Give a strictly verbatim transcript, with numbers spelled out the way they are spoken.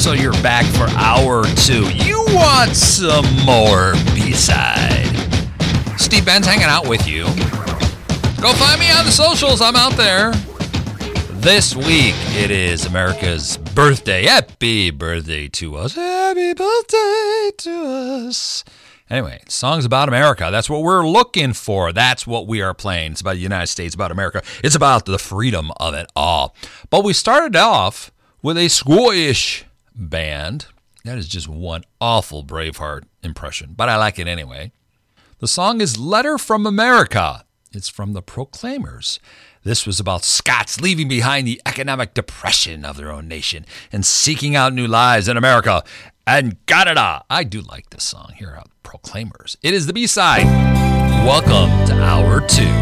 So you're back for hour two. You want some more B-side? Steve Benz hanging out with you. Go find me on the socials. I'm out there. This week, it is America's birthday. Happy birthday to us. Happy birthday to us. Anyway, songs about America. That's what we're looking for. That's what we are playing. It's about the United States, about America. It's about the freedom of it all. But we started off with a Squish band. That is just one awful Braveheart impression, but I like it anyway. The song is Letter from America. It's from the Proclaimers. This was about Scots leaving behind the economic depression of their own nation and seeking out new lives in America and Canada. I do like this song. Here are Proclaimers. It is the B-side. Welcome to hour two.